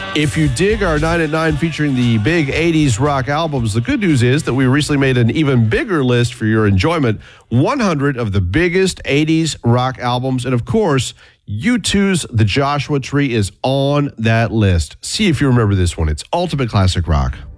If you dig our 9 at 9 featuring the big 80s rock albums, the good news is that we recently made an even bigger list for your enjoyment. 100 of the biggest 80s rock albums. And of course, U2's The Joshua Tree is on that list. See if you remember this one. It's Ultimate Classic Rock.